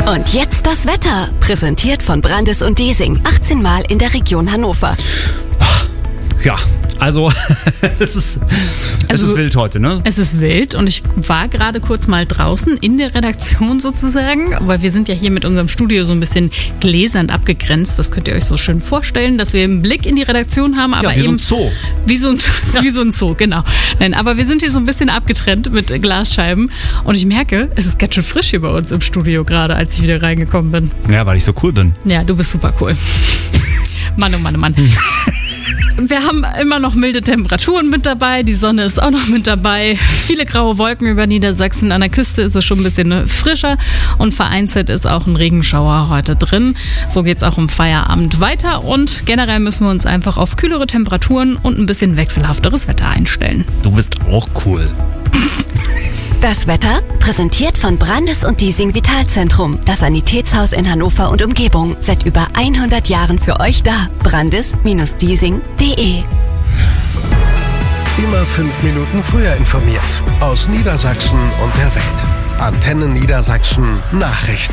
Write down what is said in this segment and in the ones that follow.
Und jetzt das Wetter, präsentiert von Brandis und Diesing, 18 Mal in der Region Hannover. Ja, also es ist wild heute, ne? Es ist wild und ich war gerade kurz mal draußen in der Redaktion sozusagen, weil wir sind ja hier mit unserem Studio so ein bisschen gläsernd abgegrenzt. Das könnt ihr euch so schön vorstellen, dass wir einen Blick in die Redaktion haben, aber ja, wie eben so ein Zoo. Wie so ein Zoo, genau. Nein, aber wir sind hier so ein bisschen abgetrennt mit Glasscheiben und ich merke, es ist ganz schön frisch hier bei uns im Studio gerade, als ich wieder reingekommen bin. Ja, weil ich so cool bin. Ja, du bist super cool. Mann, oh Mann, oh Mann. Wir haben immer noch milde Temperaturen mit dabei, die Sonne ist auch noch mit dabei, viele graue Wolken über Niedersachsen, an der Küste ist es schon ein bisschen frischer und vereinzelt ist auch ein Regenschauer heute drin. So geht es auch um Feierabend weiter und generell müssen wir uns einfach auf kühlere Temperaturen und ein bisschen wechselhafteres Wetter einstellen. Du bist auch cool. Das Wetter, präsentiert von Brandis und Diesing Vitalzentrum, das Sanitätshaus in Hannover und Umgebung, seit über 100 Jahren für euch da. Brandis-Diesing.de. Immer 5 Minuten früher informiert. Aus Niedersachsen und der Welt. Antenne Niedersachsen Nachrichten.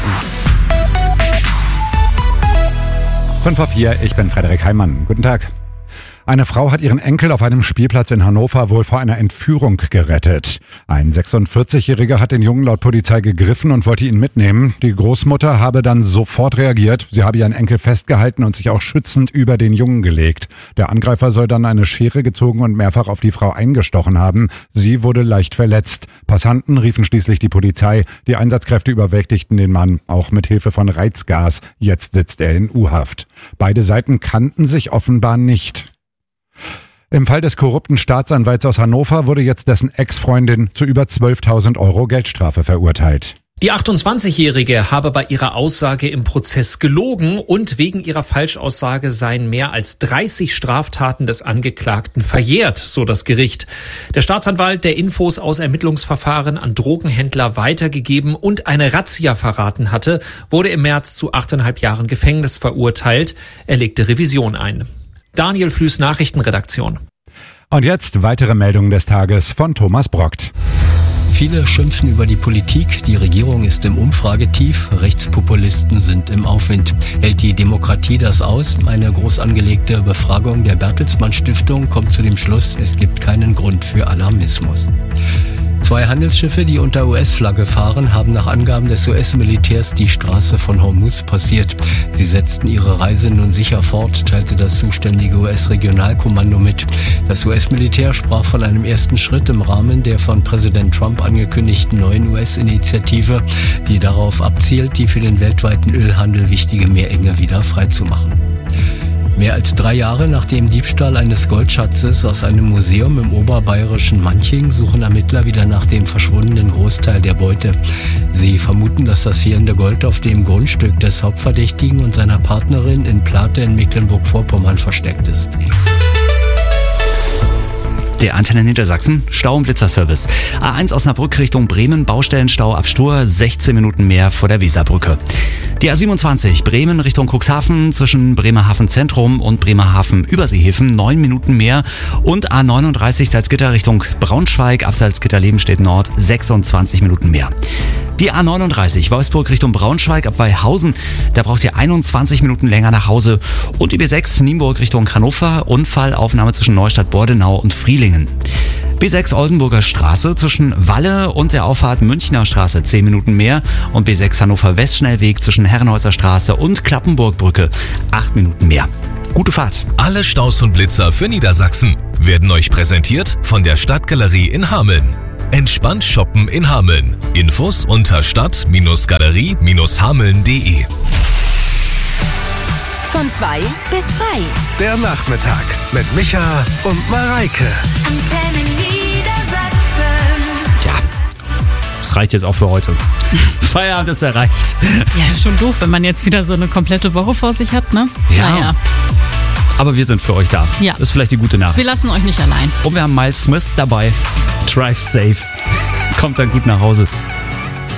5:04, ich bin Frederik Heimann. Guten Tag. Eine Frau hat ihren Enkel auf einem Spielplatz in Hannover wohl vor einer Entführung gerettet. Ein 46-Jähriger hat den Jungen laut Polizei gegriffen und wollte ihn mitnehmen. Die Großmutter habe dann sofort reagiert. Sie habe ihren Enkel festgehalten und sich auch schützend über den Jungen gelegt. Der Angreifer soll dann eine Schere gezogen und mehrfach auf die Frau eingestochen haben. Sie wurde leicht verletzt. Passanten riefen schließlich die Polizei. Die Einsatzkräfte überwältigten den Mann, auch mit Hilfe von Reizgas. Jetzt sitzt er in U-Haft. Beide Seiten kannten sich offenbar nicht. Im Fall des korrupten Staatsanwalts aus Hannover wurde jetzt dessen Ex-Freundin zu über 12.000 Euro Geldstrafe verurteilt. Die 28-Jährige habe bei ihrer Aussage im Prozess gelogen und wegen ihrer Falschaussage seien mehr als 30 Straftaten des Angeklagten verjährt, so das Gericht. Der Staatsanwalt, der Infos aus Ermittlungsverfahren an Drogenhändler weitergegeben und eine Razzia verraten hatte, wurde im März zu 8,5 Jahren Gefängnis verurteilt. Er legte Revision ein. Daniel Flüß, Nachrichtenredaktion. Und jetzt weitere Meldungen des Tages von Thomas Brockt. Viele schimpfen über die Politik. Die Regierung ist im Umfragetief. Rechtspopulisten sind im Aufwind. Hält die Demokratie das aus? Eine groß angelegte Befragung der Bertelsmann Stiftung kommt zu dem Schluss, es gibt keinen Grund für Alarmismus. 2 Handelsschiffe, die unter US-Flagge fahren, haben nach Angaben des US-Militärs die Straße von Hormuz passiert. Sie setzten ihre Reise nun sicher fort, teilte das zuständige US-Regionalkommando mit. Das US-Militär sprach von einem ersten Schritt im Rahmen der von Präsident Trump angekündigten neuen US-Initiative, die darauf abzielt, die für den weltweiten Ölhandel wichtige Meerenge wieder freizumachen. Mehr als 3 Jahre nach dem Diebstahl eines Goldschatzes aus einem Museum im oberbayerischen Manching suchen Ermittler wieder nach dem verschwundenen Großteil der Beute. Sie vermuten, dass das fehlende Gold auf dem Grundstück des Hauptverdächtigen und seiner Partnerin in Plate in Mecklenburg-Vorpommern versteckt ist. Der Antenne Niedersachsen Stau- und Blitzerservice. A1 Osnabrück Richtung Bremen, Baustellenstau ab Stur, 16 Minuten mehr vor der Weserbrücke. Die A27 Bremen Richtung Cuxhaven zwischen Bremerhaven Zentrum und Bremerhaven Überseehäfen 9 Minuten mehr und A39 Salzgitter Richtung Braunschweig ab Salzgitter-Lebenstedt Nord 26 Minuten mehr. Die A39 Wolfsburg Richtung Braunschweig ab Weihausen, da braucht ihr 21 Minuten länger nach Hause. Und die B6 Nienburg Richtung Hannover, Unfallaufnahme zwischen Neustadt-Bordenau und Frielingen. B6 Oldenburger Straße zwischen Walle und der Auffahrt Münchner Straße 10 Minuten mehr und B6 Hannover Westschnellweg zwischen Herrenhäuser Straße und Klappenburgbrücke 8 Minuten mehr. Gute Fahrt. Alle Staus und Blitzer für Niedersachsen werden euch präsentiert von der Stadtgalerie in Hameln. Entspannt shoppen in Hameln. Infos unter stadt-galerie-hameln.de. Von 2 bis frei. Der Nachmittag mit Micha und Mareike. Antenne Niedersachsen. Tja, das reicht jetzt auch für heute. Feierabend ist erreicht. Ja, ist schon doof, wenn man jetzt wieder so eine komplette Woche vor sich hat, ne? Ja. Naja. Aber wir sind für euch da. Ja. Das ist vielleicht die gute Nachricht. Wir lassen euch nicht allein. Und wir haben Miles Smith dabei. Drive safe. Kommt dann gut nach Hause.